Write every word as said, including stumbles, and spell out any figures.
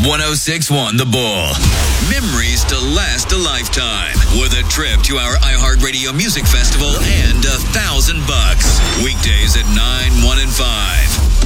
one oh six point one The Bull. Memories to last a lifetime with a trip to our iHeartRadio Music Festival and a thousand bucks. Weekdays at nine, one, and five.